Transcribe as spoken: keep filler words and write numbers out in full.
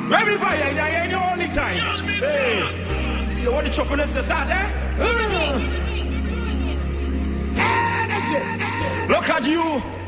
Ready for you, you ain't the only time. Hey, you want the chocolate to start, eh? Energy. Look at you.